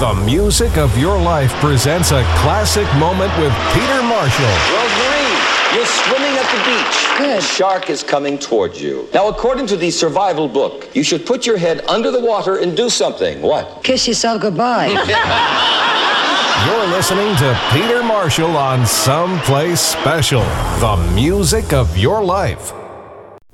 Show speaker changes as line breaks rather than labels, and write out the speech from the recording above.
The Music of Your Life presents a classic moment with Peter Marshall.
Rosemary, you're swimming at the beach.
Good.
A shark is coming towards you. Now, according to the survival book, you should put your head under the water and do something. What?
Kiss yourself goodbye.
You're listening to Peter Marshall on Someplace Special. The Music of Your Life.